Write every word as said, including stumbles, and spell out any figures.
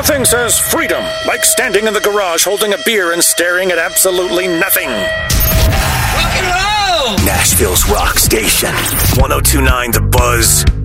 Nothing says freedom like standing in the garage holding a beer and staring at absolutely nothing. Rock and roll! Nashville's rock station. ten twenty-nine The Buzz.